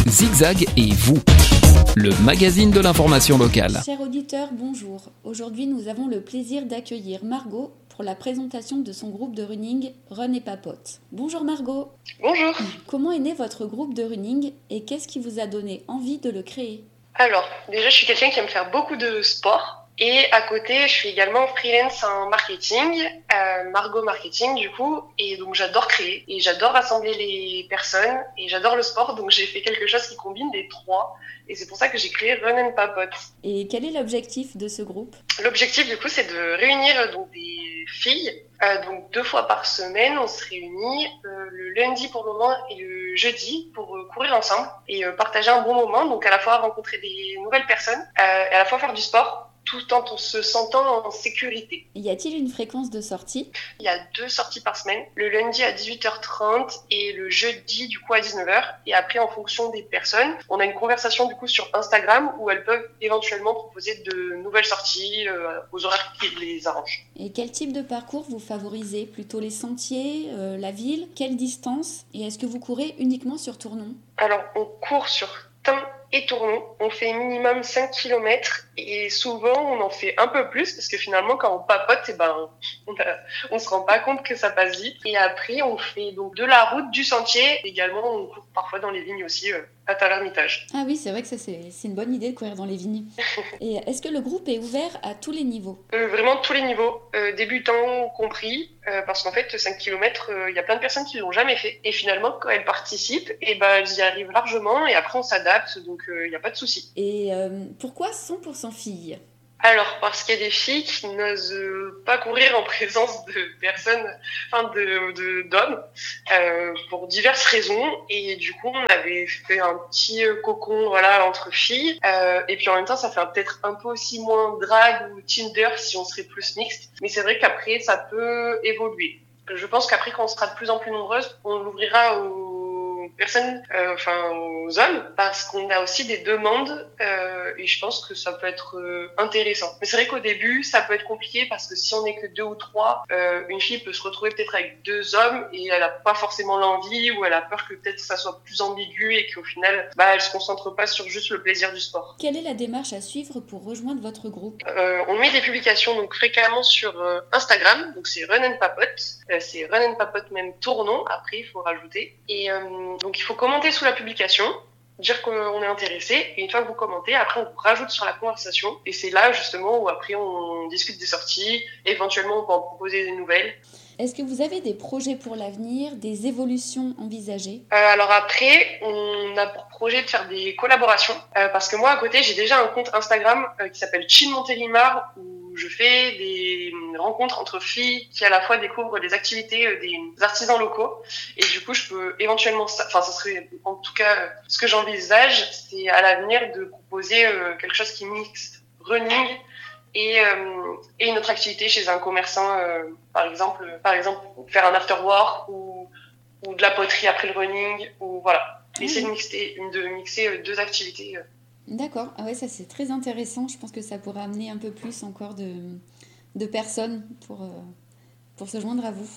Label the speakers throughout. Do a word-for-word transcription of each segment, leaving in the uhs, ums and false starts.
Speaker 1: Zigzag et vous, le magazine de l'information locale.
Speaker 2: Chers auditeurs, bonjour. Aujourd'hui, nous avons le plaisir d'accueillir Margot pour la présentation de son groupe de running Run et Papote. Bonjour Margot.
Speaker 3: Bonjour.
Speaker 2: Comment est né votre groupe de running et qu'est-ce qui vous a donné envie de le créer ?
Speaker 3: Alors, déjà, je suis quelqu'un qui aime faire beaucoup de sport. Et à côté, je suis également freelance en marketing, euh, Margot Marketing du coup, et donc j'adore créer, et j'adore rassembler les personnes, et j'adore le sport, donc j'ai fait quelque chose qui combine les trois, et c'est pour ça que j'ai créé Run and Papote.
Speaker 2: Et quel est l'objectif de ce groupe ?
Speaker 3: L'objectif du coup, c'est de réunir donc des filles, euh, donc deux fois par semaine, on se réunit euh, le lundi pour le moment et le jeudi pour euh, courir ensemble et euh, partager un bon moment, donc à la fois rencontrer des nouvelles personnes, euh, et à la fois faire du sport, tout en se sentant en sécurité.
Speaker 2: Y a-t-il une fréquence de sortie ?
Speaker 3: Il y a deux sorties par semaine, le lundi à dix-huit heures trente et le jeudi du coup à dix-neuf heures. Et après, en fonction des personnes, on a une conversation du coup sur Instagram où elles peuvent éventuellement proposer de nouvelles sorties euh, aux horaires qui les arrangent.
Speaker 2: Et quel type de parcours vous favorisez ? Plutôt les sentiers, euh, la ville ? Quelle distance ? Et est-ce que vous courez uniquement sur Tournon ?
Speaker 3: Alors, on court sur Tain et Tournon. On fait minimum cinq kilomètres et souvent on en fait un peu plus parce que finalement quand on papote, eh ben, on, a, on se rend pas compte que ça passe vite. Et après on fait donc de la route, du sentier. Également on court parfois dans les vignes aussi euh, à Tavernitages.
Speaker 2: Ah oui, c'est vrai que ça c'est, c'est une bonne idée de courir dans les vignes. Et est-ce que le groupe est ouvert à tous les niveaux ?
Speaker 3: euh, Vraiment tous les niveaux, euh, débutants compris, euh, parce qu'en fait cinq kilomètres, il euh, y a plein de personnes qui l'ont jamais fait. Et finalement quand elles participent, eh ben, elles y arrivent largement et après on s'adapte, donc il euh, n'y a pas de souci.
Speaker 2: Et euh, pourquoi cent pour cent filles ?
Speaker 3: Alors, parce qu'il y a des filles qui n'osent pas courir en présence de personnes, enfin de, de d'hommes, euh, pour diverses raisons. Et du coup, on avait fait un petit cocon, voilà, entre filles. Euh, et puis en même temps, ça fait peut-être un peu aussi moins drague ou Tinder si on serait plus mixte. Mais c'est vrai qu'après, ça peut évoluer. Je pense qu'après, quand on sera de plus en plus nombreuses, on l'ouvrira aux personnes, euh, enfin aux hommes, parce qu'on a aussi des demandes euh, et je pense que ça peut être euh, intéressant. Mais c'est vrai qu'au début, ça peut être compliqué parce que si on n'est que deux ou trois, euh, une fille peut se retrouver peut-être avec deux hommes et elle n'a pas forcément l'envie ou elle a peur que peut-être ça soit plus ambigu et qu'au final, bah, elle se concentre pas sur juste le plaisir du sport.
Speaker 2: Quelle est la démarche à suivre pour rejoindre votre groupe ?
Speaker 3: euh, On met des publications donc fréquemment sur euh, Instagram, donc c'est Run and Papote, euh, c'est Run and Papote même Tournon, après il faut rajouter. Et euh, donc il faut commenter sous la publication, dire qu'on est intéressé, et une fois que vous commentez, après on vous rajoute sur la conversation, et c'est là justement où après on discute des sorties, éventuellement on peut en proposer des nouvelles.
Speaker 2: Est-ce que vous avez des projets pour l'avenir, des évolutions envisagées ?
Speaker 3: euh, Alors après, on a pour projet de faire des collaborations, euh, parce que moi à côté j'ai déjà un compte Instagram euh, qui s'appelle Chin Montélimar, où je fais des rencontres entre filles qui à la fois découvrent des activités euh, des artisans locaux, et du coup je peux éventuellement, enfin ça serait en tout cas euh, ce que j'envisage, c'est à l'avenir de proposer euh, quelque chose qui mixe running et, euh, et une autre activité chez un commerçant, euh, par exemple, par exemple faire un after work ou, ou de la poterie après le running, ou voilà, mmh. essayer de mixer, de mixer deux activités.
Speaker 2: D'accord, ah ouais, ça c'est très intéressant, je pense que ça pourrait amener un peu plus encore de, de personnes pour, euh, pour se joindre à vous.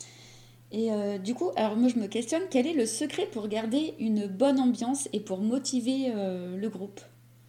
Speaker 2: Et euh, du coup, alors moi je me questionne, quel est le secret pour garder une bonne ambiance et pour motiver euh, le groupe ?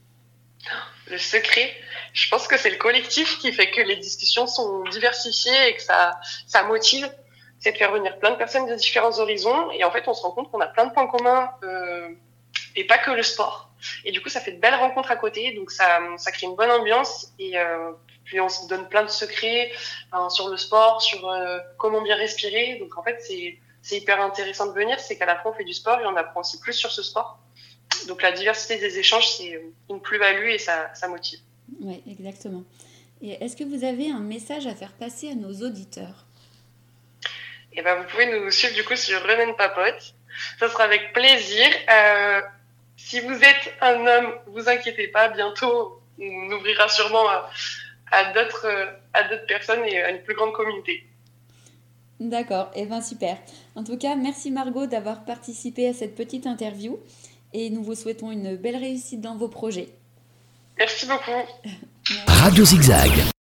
Speaker 3: Le secret, je pense que c'est le collectif qui fait que les discussions sont diversifiées et que ça, ça motive. C'est de faire venir plein de personnes de différents horizons. Et en fait, on se rend compte qu'on a plein de points communs euh, et pas que le sport. Et du coup, ça fait de belles rencontres à côté. Donc, ça, ça crée une bonne ambiance. Et euh, puis, on se donne plein de secrets hein, sur le sport, sur euh, comment bien respirer. Donc, en fait, c'est, c'est hyper intéressant de venir. C'est qu'à la fois, on fait du sport et on apprend aussi plus sur ce sport. Donc la diversité des échanges, c'est une plus-value et ça, ça motive.
Speaker 2: Oui, exactement. Et est-ce que vous avez un message à faire passer à nos auditeurs ?
Speaker 3: Eh ben, vous pouvez nous suivre du coup sur Run and Papote. Ça sera avec plaisir. Euh, si vous êtes un homme, vous inquiétez pas, bientôt on ouvrira sûrement à, à, d'autres, à d'autres personnes et à une plus grande communauté.
Speaker 2: D'accord, et eh bien super. En tout cas, merci Margot d'avoir participé à cette petite interview. Et nous vous souhaitons une belle réussite dans vos projets.
Speaker 3: Merci beaucoup.
Speaker 1: Radio Zigzag.